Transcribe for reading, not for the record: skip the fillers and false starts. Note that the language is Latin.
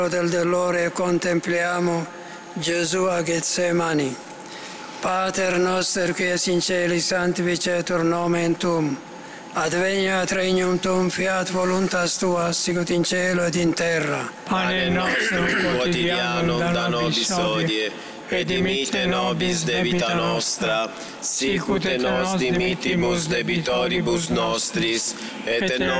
del dolore contempliamo Gesù a Getsemani. Pater noster qui es in celi, sanctificetur nomen tuum. Adveniat regnum tuum, fiat voluntas tua, sicut in cielo ed in terra. Pane nostrum quotidianum da nobis hodie, et dimitte nobis debita nostra, sicut et nos dimittimus debitoribus nostris, et non